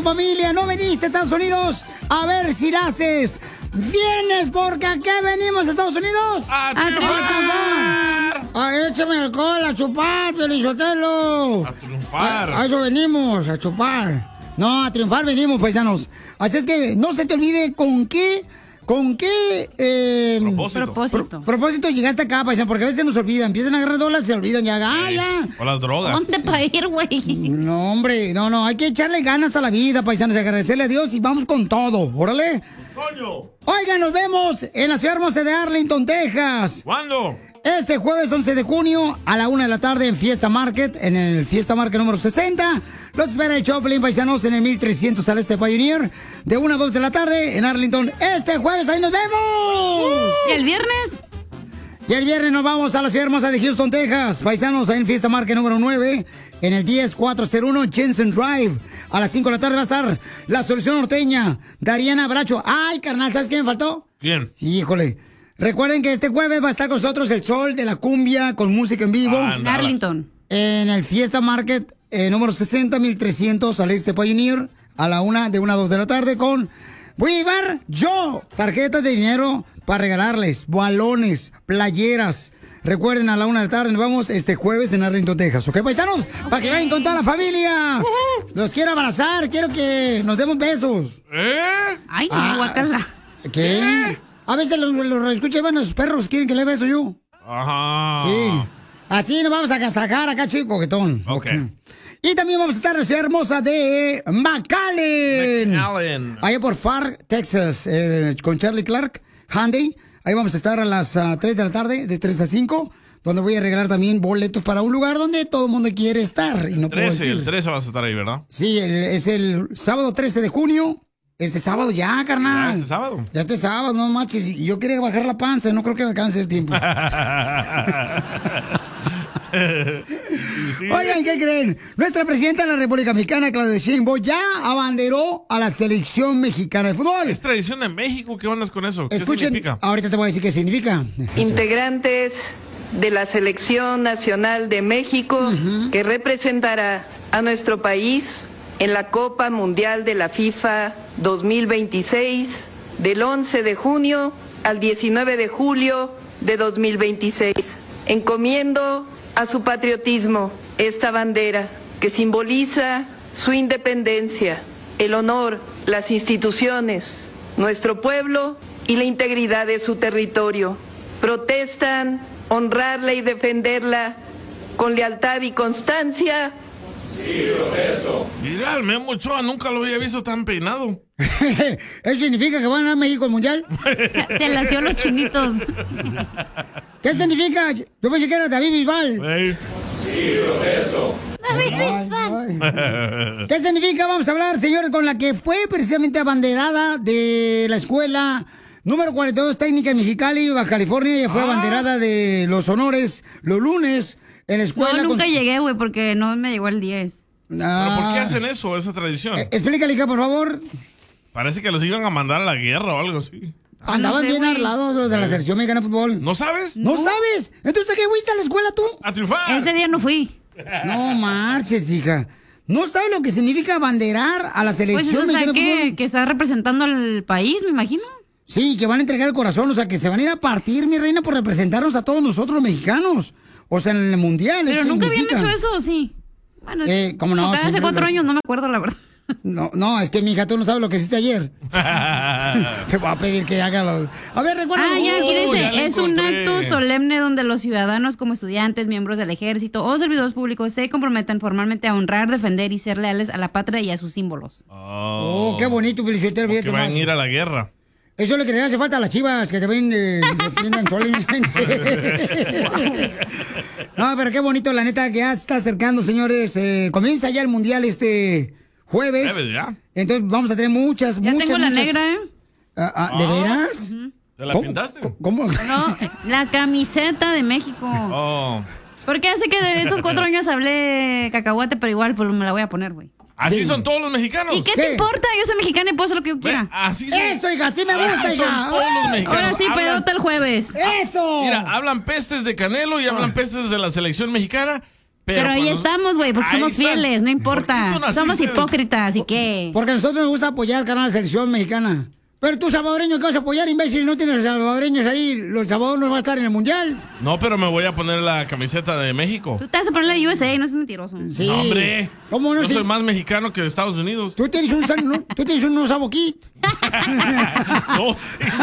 tu familia, no viniste a Estados Unidos, a ver si la haces. ¿Vienes porque a qué venimos a Estados Unidos? ¡A triunfar! Échame alcohol, a chupar, Piolichotelo. ¡A triunfar! A eso venimos, a chupar. No, a triunfar venimos, paisanos. Así es que no se te olvide con qué propósito llegaste acá, paisano, porque a veces nos olvidan, empiezan a agarrar dólares, se olvidan ya. Ya. O las drogas. ¿Dónde para ir, güey? No, hombre, no, hay que echarle ganas a la vida, paisanos, agradecerle a Dios y vamos con todo, órale. ¡Coño! Oigan, nos vemos en la ciudad hermosa de Arlington, Texas. ¿Cuándo? Este jueves 11 de junio a la 1 de la tarde en Fiesta Market, en el Fiesta Market número 60. Los espera el Choplin, paisanos, en el 1300 al este Pioneer, de 1 a 2 de la tarde en Arlington. Este jueves, ahí nos vemos. ¿Y el viernes? Y el viernes nos vamos a la ciudad hermosa de Houston, Texas. Paisanos, ahí en Fiesta Market número 9, en el 10401 Jensen Drive. A las 5 de la tarde va a estar la Solución Norteña, Dariana Bracho. Ay, carnal, ¿sabes quién me faltó? ¿Quién? Híjole. Recuerden que este jueves va a estar con nosotros el Sol de la Cumbia con música en vivo. En Arlington. En el Fiesta Market número 60, 1300 al este Pioneer, a la 1, de 1 a 2 de la tarde con... Voy a llevar yo tarjetas de dinero para regalarles, balones, playeras. Recuerden, a la 1 de la tarde nos vamos este jueves en Arlington, Texas. ¿Ok, paisanos? Para que vayan con toda la familia. Los quiero abrazar, quiero que nos demos besos. Ay, no, guacala. ¿Qué? A veces los escuchan, bueno, los perros quieren que le beso yo. Ajá. Sí. Así nos vamos a agasajar acá, chico, coquetón. Ok. Y también vamos a estar en la ciudad hermosa de McAllen. Allá por Far, Texas, con Charlie Clark, Hyundai. Ahí vamos a estar a las 3 de la tarde, de 3 a 5, donde voy a regalar también boletos para un lugar donde todo el mundo quiere estar. Y no puedo decir. El 13 vas a estar ahí, ¿verdad? Sí, es el sábado 13 de junio. Este sábado ya, carnal. Ya, este sábado. Ya este sábado, no manches. Y yo quería bajar la panza, no creo que alcance el tiempo. Sí. Oigan, ¿qué creen? Nuestra presidenta de la República Mexicana, Claudia Sheinbaum, ya abanderó a la selección mexicana de fútbol. Es tradición de México, ¿qué ondas con eso? Escuchen, ¿Qué significa? Ahorita te voy a decir qué significa. Integrantes de la Selección Nacional de México, que representará a nuestro país en la Copa Mundial de la FIFA 2026, del 11 de junio al 19 de julio de 2026. Encomiendo a su patriotismo esta bandera que simboliza su independencia, el honor, las instituciones, nuestro pueblo y la integridad de su territorio. Protestan honrarla y defenderla con lealtad y constancia. Sí, protesto. Mira, el Memo Ochoa nunca lo había visto tan peinado. ¿Eso significa que van a México al Mundial? Se lació los chinitos. ¿Qué significa? Yo pensé que era David Bisbal. Sí, protesto. David Bisbal. ¿Qué significa? Vamos a hablar, señores, con la que fue precisamente abanderada de la escuela número 42 técnica en Mexicali, Baja California. Ella fue abanderada de los honores los lunes en la escuela. No, nunca llegué, güey, porque no me llegó el 10. ¿Pero por qué hacen eso, esa tradición? Explícale, hija, por favor. Parece que los iban a mandar a la guerra o algo así. Andaban bien arlados los de la selección mexicana de fútbol. ¿No sabes? ¿No sabes? Entonces, ¿a qué fuiste a la escuela tú? A triunfar. Ese día no fui. No marches, hija. ¿No sabes lo que significa abanderar a la selección mexicana de fútbol? Que está representando al país, me imagino. Sí, que van a entregar el corazón, o sea, que se van a ir a partir, mi reina, por representarnos a todos nosotros los mexicanos. O sea, en el mundial. Pero nunca significa. habían hecho eso, sí. Bueno, ¿cómo no? Hace 4 años, no me acuerdo, la verdad. No, es que, mija, tú no sabes lo que hiciste ayer. Te voy a pedir que haga los... A ver, recuerda. Ya aquí dice, ya es un acto solemne donde los ciudadanos como estudiantes, miembros del ejército o servidores públicos se comprometen formalmente a honrar, defender y ser leales a la patria y a sus símbolos. Oh, qué bonito, Felicitero. Que van a ir a la guerra. Eso es lo que le hace falta a las Chivas, que también defiendan solemnemente. No, pero qué bonito, la neta, que ya está acercando, señores. Comienza ya el Mundial este jueves. ¿Ya? Entonces vamos a tener muchas. Tengo la negra, ¿eh? ¿De veras? ¿Te la pintaste? ¿Cómo? No, la camiseta de México. Oh. Porque hace que de esos 4 años hablé cacahuate, pero igual pues me la voy a poner, güey. Así son todos los mexicanos. ¿Y qué te importa? Yo soy mexicana y puedo hacer lo que yo quiera. Así son. Eso, hija, así me gusta, Así son hija. todos los mexicanos. Ahora sí, pedota el jueves. ¡Eso! Mira, hablan pestes de Canelo y hablan pestes de la selección mexicana, Pero ahí estamos, güey, porque somos fieles, no importa. Somos hipócritas, ¿y qué? Porque a nosotros nos gusta apoyar, carnal, la selección mexicana. Pero tú, salvadoreño, ¿qué vas a apoyar, imbécil? No tienes salvadoreños ahí. Los salvadoreños no van a estar en el mundial. No, pero me voy a poner la camiseta de México. Tú te vas a poner la USA, no seas mentiroso. Sí. No, hombre. ¿Cómo no? Yo soy más mexicano que de Estados Unidos. Tú tienes un saboquit. No,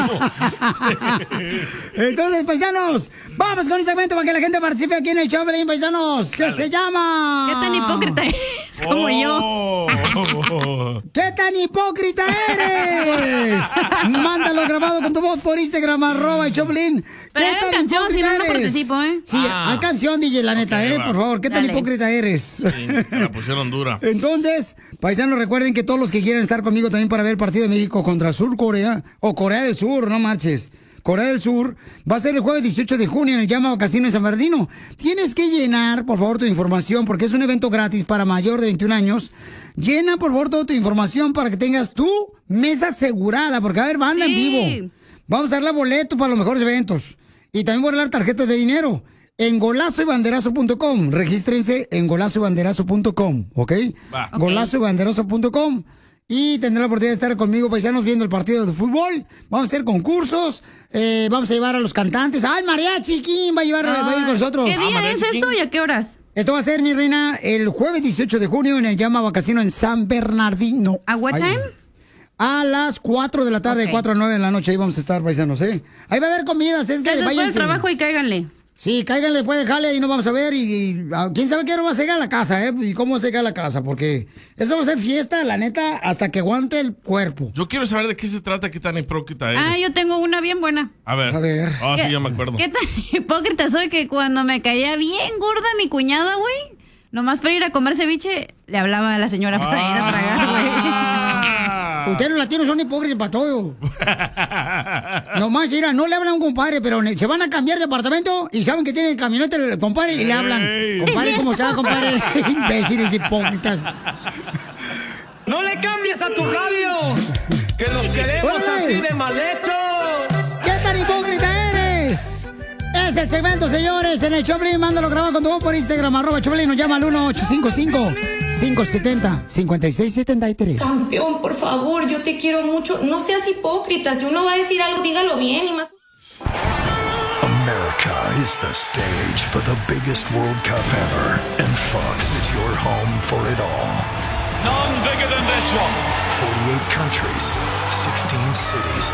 Entonces, paisanos, vamos con un segmento para que la gente participe aquí en el show, paisanos. ¿Qué se llama? ¿Qué tan hipócrita eres? Como yo. ¿Qué tan hipócrita eres? Mándalo grabado con tu voz por Instagram, @Choplin. Pero hay canción, si no, no participo, ¿eh? Sí, hay canción, DJ, la neta, por favor. ¿Qué tan hipócrita eres? Sí, me la pusieron dura. Entonces, paisanos, recuerden que todos los que quieran estar conmigo también para ver el partido de México contra Sur Corea, o Corea del Sur, no marches. Corea del Sur va a ser el jueves 18 de junio en el Llama Casino en San Bernardino. Tienes que llenar, por favor, tu información, porque es un evento gratis para mayor de 21 años. Llena, por favor, toda tu información para que tengas tu mesa asegurada, porque va a haber banda en vivo. Vamos a darle boletos para los mejores eventos. Y también voy a dar tarjetas de dinero en golazoybanderazo.com. Regístrense en golazoybanderazo.com, ¿ok? Golazoybanderazo.com. Y tendrán la oportunidad de estar conmigo, paisanos, viendo el partido de fútbol. Vamos a hacer concursos. Vamos a llevar a los cantantes. ¡Ah, el mariachi! ¿Quién va a ir con nosotros? ¿Qué día es esto y a qué horas? Esto va a ser, mi reina, el jueves 18 de junio en el Llama Casino en San Bernardino. ¿A what time? A las 4 de la tarde, 4 a 9 de la noche. Ahí vamos a estar, paisanos, ¿eh? Ahí va a haber comidas, es que después vayan. del trabajo y cáiganle. Sí, cáiganle después de jale y nos vamos a ver. Y quién sabe qué hora va a llegar a la casa, ¿eh? Y cómo va a llegar a la casa, porque eso va a ser fiesta, la neta, hasta que aguante el cuerpo. Yo quiero saber de qué se trata, qué tan hipócrita es. Yo tengo una bien buena. A ver. Sí, ya me acuerdo. ¿Qué tan hipócrita soy que cuando me caía bien gorda mi cuñada, güey? Nomás para ir a comer ceviche, le hablaba a la señora para ir a tragar, güey. Ustedes los latinos son hipócritas para todo. Nomás, mira, no le hablan a un compadre, pero se van a cambiar de apartamento y saben que tiene el camionete el compadre y le hablan. Compadre, ¿cómo está, compadre? Imbéciles hipócritas. ¡No le cambies a tu radio! ¡Que los queremos así de mal hechos! ¿Qué tan hipócrita eres? Es el segmento, señores, en el Choplin. Mándalo grabado con tu voz por Instagram, @Choplin. Nos llama al 1-855-570-5673. Campeón, por favor, yo te quiero mucho. No seas hipócrita. Si uno va a decir algo, dígalo bien y más. America is the stage for the biggest World Cup ever, and Fox is your home for it all. None bigger than this one. 48 countries, 16 cities,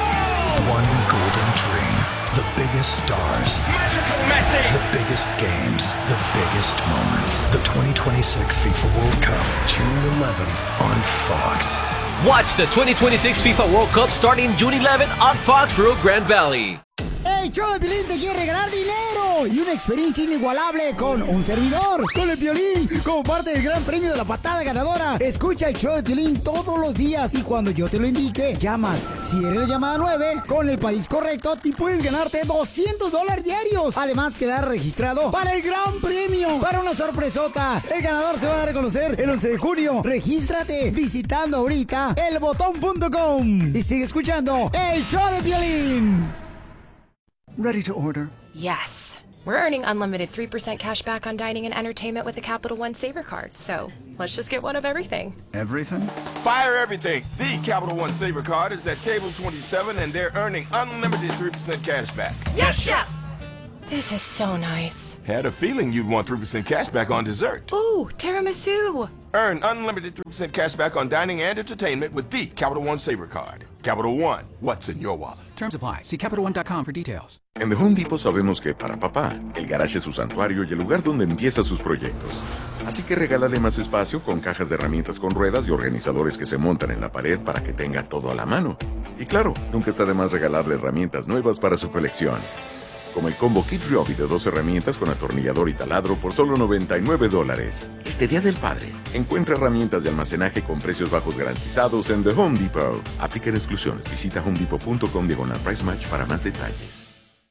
one golden dream. The biggest stars, Magical Messi, the biggest games, the biggest moments. The 2026 FIFA World Cup, June 11th on Fox. Watch the 2026 FIFA World Cup starting June 11th on Fox Rio Grande Valley. El show de Piolín te quiere regalar dinero y una experiencia inigualable con un servidor, con el Piolín, como parte del gran premio de la patada ganadora. Escucha el show de Piolín todos los días y cuando yo te lo indique, llamas. Si eres la llamada 9, con el país correcto, te puedes ganarte $200 diarios. Además, quedar registrado para el gran premio, para una sorpresota. El ganador se va a dar a conocer el 11 de junio. Regístrate visitando ahorita elbotón.com y sigue escuchando el show de Piolín. Ready to order? Yes. We're earning unlimited 3% cash back on dining and entertainment with the Capital One Saver Card. So let's just get one of everything. Everything? Fire everything. The Capital One Saver Card is at table 27 and they're earning unlimited 3% cash back. Yes, Chef! This is so nice. Had a feeling you'd want 3% cash back on dessert. Ooh, tiramisu. Earn unlimited 3% cash back on dining and entertainment with the Capital One Saver Card. Capital One, what's in your wallet? Terms apply. See CapitalOne.com for details. En The Home Depot sabemos que para papá, el garage es su santuario y el lugar donde empieza sus proyectos. Así que regálale más espacio con cajas de herramientas con ruedas y organizadores que se montan en la pared para que tenga todo a la mano. Y claro, nunca está de más regalarle herramientas nuevas para su colección. Como el combo Kid Ryobi de 2 herramientas con atornillador y taladro por solo $99. Este Día del Padre, encuentra herramientas de almacenaje con precios bajos garantizados en The Home Depot. Aplican exclusiones. Visita homedepot.com/price match para más detalles.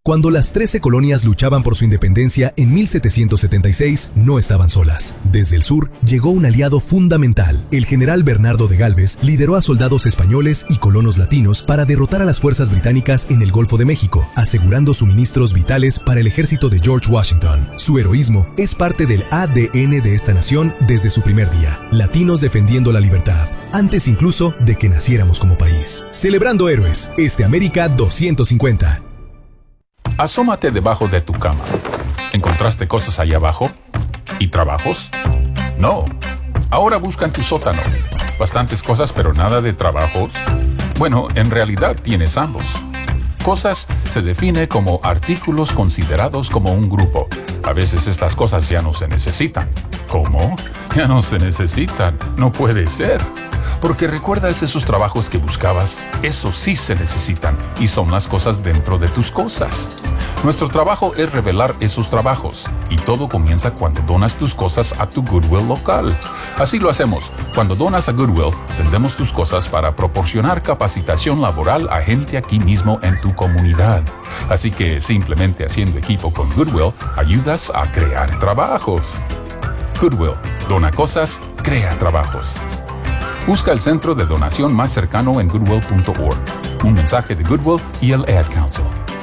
Cuando las 13 colonias luchaban por su independencia en 1776, no estaban solas. Desde el sur llegó un aliado fundamental. El general Bernardo de Gálvez lideró a soldados españoles y colonos latinos para derrotar a las fuerzas británicas en el Golfo de México, asegurando suministros vitales para el ejército de George Washington. Su heroísmo es parte del ADN de esta nación desde su primer día. Latinos defendiendo la libertad, antes incluso de que naciéramos como país. Celebrando héroes, América 250. Asómate debajo de tu cama. ¿Encontraste cosas ahí abajo? ¿Y trabajos? No. Ahora busca en tu sótano. Bastantes cosas, pero nada de trabajos. Bueno, en realidad tienes ambos. Cosas se define como artículos considerados como un grupo. A veces estas cosas ya no se necesitan. ¿Cómo? Ya no se necesitan. No puede ser. Porque recuerdas esos trabajos que buscabas, esos sí se necesitan y son las cosas dentro de tus cosas. Nuestro trabajo es revelar esos trabajos y todo comienza cuando donas tus cosas a tu Goodwill local. Así lo hacemos. Cuando donas a Goodwill, vendemos tus cosas para proporcionar capacitación laboral a gente aquí mismo en tu comunidad. Así que simplemente haciendo equipo con Goodwill, ayudas a crear trabajos. Goodwill, dona cosas, crea trabajos. Busca el centro de donación más cercano en goodwill.org. Un mensaje de Goodwill y el Ad Council.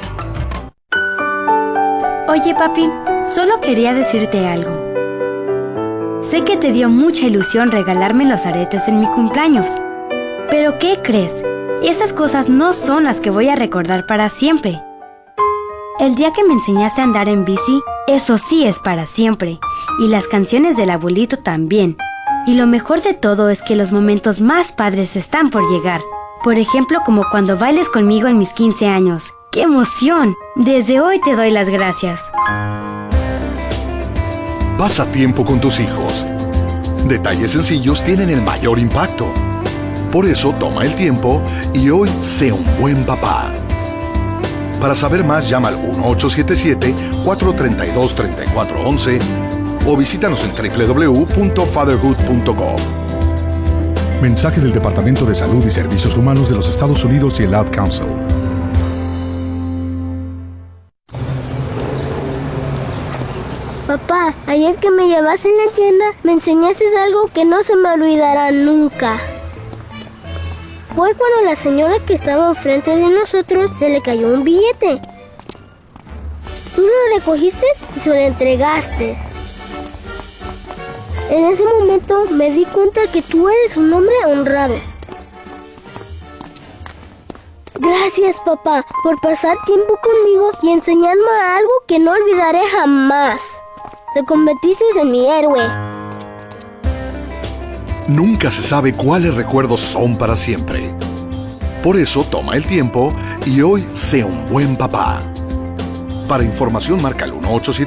Oye, papi, solo quería decirte algo. Sé que te dio mucha ilusión regalarme los aretes en mi cumpleaños. Pero ¿qué crees? Esas cosas no son las que voy a recordar para siempre. El día que me enseñaste a andar en bici, eso sí es para siempre. Y las canciones del abuelito también. Y lo mejor de todo es que los momentos más padres están por llegar. Por ejemplo, como cuando bailes conmigo en mis 15 años. ¡Qué emoción! Desde hoy te doy las gracias. Pasa tiempo con tus hijos. Detalles sencillos tienen el mayor impacto. Por eso toma el tiempo y hoy sé un buen papá. Para saber más, llama al 1-877-432-3411 o visítanos en www.fatherhood.com. Mensaje del Departamento de Salud y Servicios Humanos de los Estados Unidos y el Ad Council. Papá, ayer que me llevaste en la tienda, me enseñaste algo que no se me olvidará nunca. Fue cuando la señora que estaba enfrente de nosotros se le cayó un billete. Tú lo recogiste y se lo entregaste. En ese momento me di cuenta que tú eres un hombre honrado. Gracias, papá, por pasar tiempo conmigo y enseñarme algo que no olvidaré jamás. Te convertiste en mi héroe. Nunca se sabe cuáles recuerdos son para siempre. Por eso toma el tiempo y hoy sé un buen papá. Para información marca el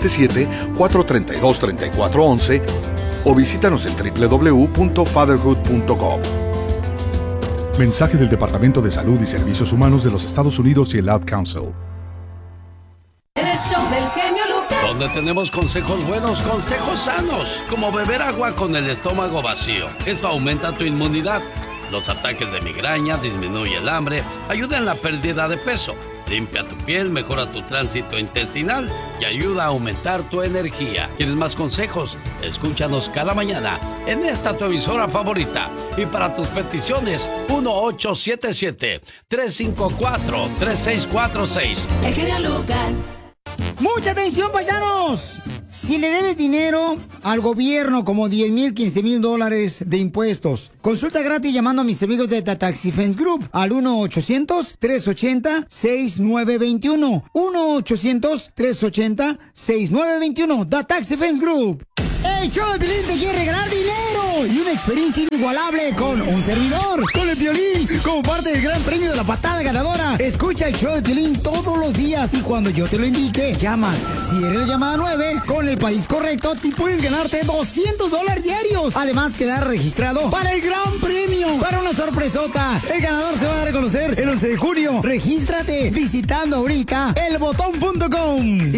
1-877-432-3411 o visítanos en www.fatherhood.com. Mensaje del Departamento de Salud y Servicios Humanos de los Estados Unidos y el Ad Council. El show del genio Lucas. Donde tenemos consejos buenos, consejos sanos, como beber agua con el estómago vacío. Esto aumenta tu inmunidad. Los ataques de migraña, disminuye el hambre, ayuda en la pérdida de peso, limpia tu piel, mejora tu tránsito intestinal y ayuda a aumentar tu energía. ¿Quieres más consejos? Escúchanos cada mañana en esta tu emisora favorita. Y para tus peticiones, 1-877-354-3646. El genio Lucas. ¡Mucha atención, paisanos! Si le debes dinero al gobierno, como $10,000, $15,000 de impuestos, consulta gratis llamando a mis amigos de The Tax Defense Group al 1-800-380-6921. 1-800-380-6921. The Tax Defense Group. El show de Piolín te quiere regalar dinero y una experiencia inigualable con un servidor, con el Piolín, como parte del gran premio de la patada ganadora. Escucha el show de Piolín todos los días y cuando yo te lo indique, llamas. Si eres la llamada 9, con el país correcto, te puedes ganarte $200 diarios. Además, quedar registrado para el gran premio, para una sorpresota. El ganador se va a dar a conocer el 11 de junio. Regístrate visitando ahorita elbotón.com.